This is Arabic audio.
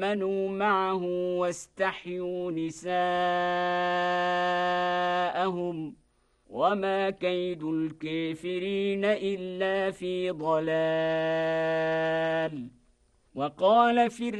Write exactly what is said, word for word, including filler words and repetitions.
آمنوا معه واستحيوا نساءهم وما كيد الكافرين إلا في ضلال. وقال فرعون